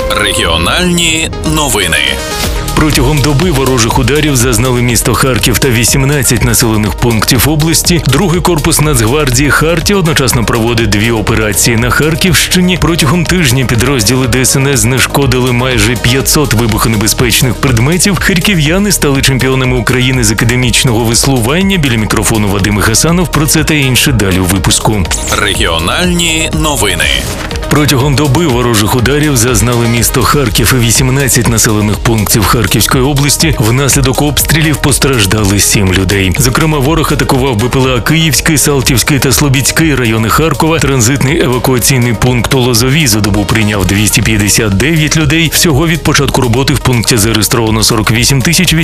Регіональні новини. Протягом доби ворожих ударів зазнали місто Харків та 18 населених пунктів області. Другий корпус Нацгвардії «Хартія» одночасно проводить 2 операції на Харківщині. Протягом тижня підрозділи ДСНС знешкодили майже 500 вибухонебезпечних предметів. Харків'яни стали чемпіонами України з академічного веслування. Біля мікрофону Вадим Гасанов. Про це та інше далі у випуску. Регіональні новини. Протягом доби ворожих ударів зазнали місто Харків і 18 населених пунктів Харківської області. Внаслідок обстрілів постраждали 7 людей. Зокрема, ворог атакував БПЛА Київський, Салтівський та Слобідський райони Харкова. Транзитний евакуаційний пункт у Лозовій за добу прийняв 259 людей. Всього від початку роботи в пункті зареєстровано 48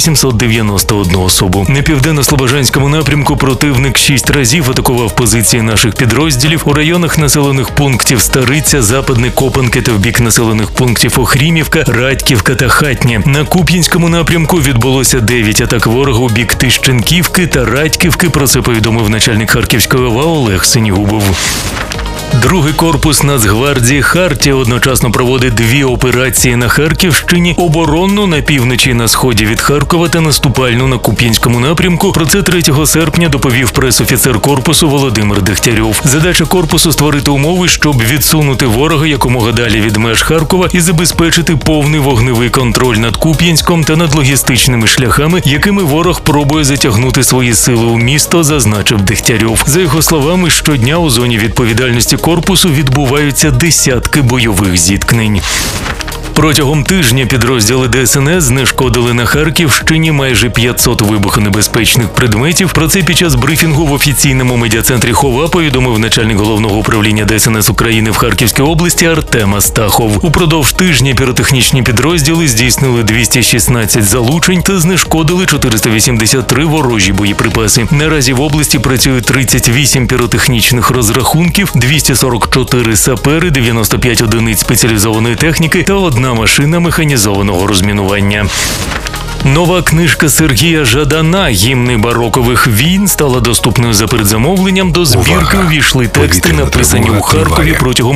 891 особу. На південно-слобожанському напрямку противник 6 разів атакував позиції наших підрозділів. У районах населених пунктів Стариця, Западне, Копанки та в бік населених пунктів Охрімівка, Радьківка та Хатнє. На Куп'янському напрямку відбулося 9 атак ворога у бік Тищенківки та Радьківки. Про це повідомив начальник Харківської ОВА Олег Синігубов. Другий корпус Нацгвардії «Хартія» одночасно проводить 2 операції на Харківщині: оборонну на півночі і на сході від Харкова та наступальну на Куп'янському напрямку. Про це 3 серпня доповів пресофіцер корпусу Володимир Дегтярьов. Задача корпусу – створити умови, щоб відсунути ворога якомога далі від меж Харкова і забезпечити повний вогневий контроль над Куп'янськом та над логістичними шляхами, якими ворог пробує затягнути свої сили у місто, зазначив Дегтярьов. За його словами, щодня у зоні відповідальності корпусу відбуваються десятки бойових зіткнень. Протягом тижня підрозділи ДСНС знешкодили на Харківщині майже 500 вибухонебезпечних предметів. Про це під час брифінгу в офіційному медіа-центрі ХОВА повідомив начальник Головного управління ДСНС України в Харківській області Артем Астахов. Упродовж тижня піротехнічні підрозділи здійснили 216 залучень та знешкодили 483 ворожі боєприпаси. Наразі в області працює 38 піротехнічних розрахунків, 244 сапери, 95 одиниць спеціалізованої техніки та 1 машина механізованого розмінування. Нова книжка Сергія Жадана «Гімни барокових війн» стала доступною за передзамовленням. До збірки увійшли тексти, написані у Харкові протягом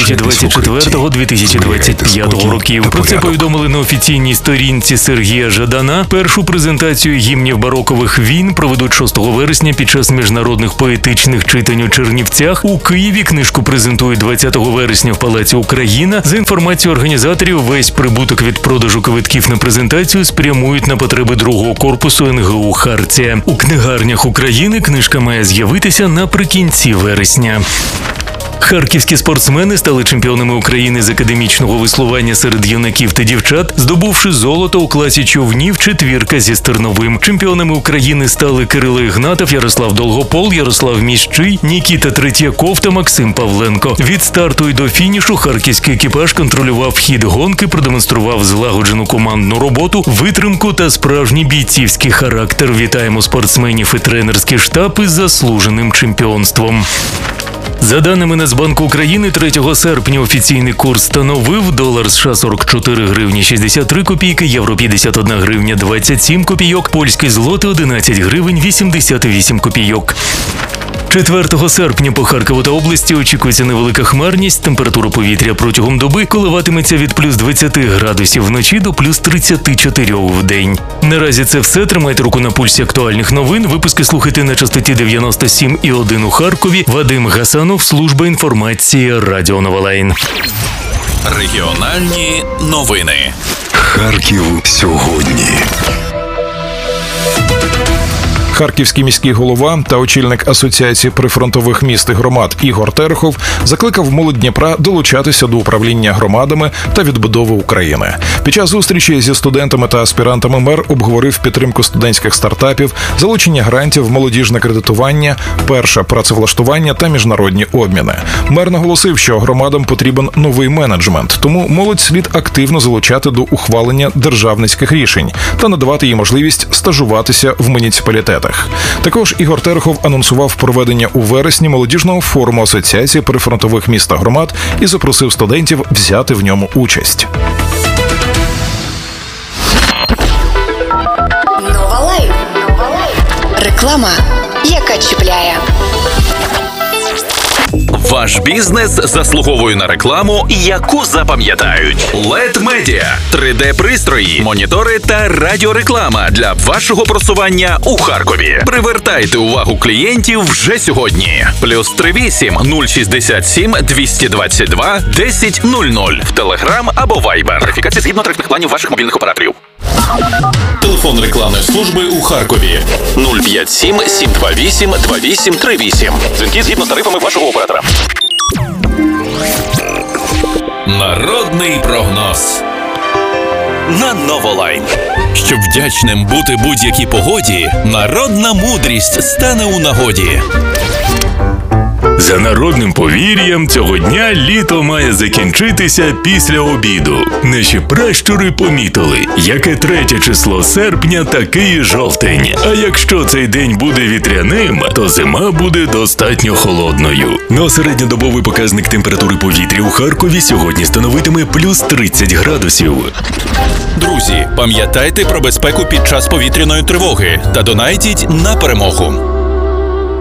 2024-2025 років. Про це повідомили на офіційній сторінці Сергія Жадана. Першу презентацію гімнів барокових війн проведуть 6 вересня під час міжнародних поетичних читань у Чернівцях. У Києві книжку презентують 20 вересня в Палаці Україна. За інформацією організаторів, весь прибуток від продажу квитків на презентацію спрямують на потреби другого корпусу НГУ «Хартія». У книгарнях України книжка має з'явитися наприкінці вересня. Харківські спортсмени стали чемпіонами України з академічного веслування серед юнаків та дівчат, здобувши золото у класі човнів четвірка зі стерновим. Чемпіонами України стали Кирило Ігнатов, Ярослав Долгопол, Ярослав Міщий, Нікіта Третьяков та Максим Павленко. Від старту й до фінішу харківський екіпаж контролював хід гонки, продемонстрував злагоджену командну роботу, витримку та справжній бійцівський характер. Вітаємо спортсменів і тренерський штаб із заслуженим чемпіонством. За даними Нацбанку України, 3 серпня офіційний курс становив: долар США 44 гривні 63 копійки, євро 51 гривня 27 копійок, польський злотий 11 гривень 88 копійок. 4 серпня по Харкову та області очікується невелика хмарність. Температура повітря протягом доби коливатиметься від плюс 20 градусів вночі до плюс 34 в день. Наразі це все. Тримайте руку на пульсі актуальних новин. Випуски слухайте на частоті 97,1 у Харкові. Вадим Гасанов, служба інформації Радіо Новолайн. Регіональні новини. Харків сьогодні. Харківський міський голова та очільник Асоціації прифронтових міст і громад Ігор Терехов закликав молодь Дніпра долучатися до управління громадами та відбудови України. Під час зустрічі зі студентами та аспірантами мер обговорив підтримку студентських стартапів, залучення грантів, молодіжне кредитування, перше працевлаштування та міжнародні обміни. Мер наголосив, що громадам потрібен новий менеджмент, тому молодь слід активно залучати до ухвалення державницьких рішень та надавати їй можливість стажуватися в муніципалітетах. Також Ігор Терехов анонсував проведення у вересні молодіжного форуму Асоціації прифронтових міст та громад і запросив студентів взяти в ньому участь. Новолайн. Реклама, яка чіпляє. Ваш бізнес заслуговує на рекламу, яку запам'ятають. LED Media – 3D-пристрої, монітори та радіореклама для вашого просування у Харкові. Привертайте увагу клієнтів вже сьогодні. +38 067 222 1000 в Telegram або Viber. Верифікація згідно тарифних планів ваших мобільних операторів. Телефон рекламної служби у Харкові 057 728 2838. Дзвінки згідно з тарифами вашого оператора. Народний прогноз на Новолайн. Щоб вдячним бути будь-якій погоді, народна мудрість стане у нагоді. За народним повір'ям, цього дня літо має закінчитися після обіду. Наші пращури помітили, яке 3 число серпня, такий і жовтень. А якщо цей день буде вітряним, то зима буде достатньо холодною. Но середньодобовий показник температури повітря у Харкові сьогодні становитиме +30 градусів. Друзі, пам'ятайте про безпеку під час повітряної тривоги та донайтіть на перемогу.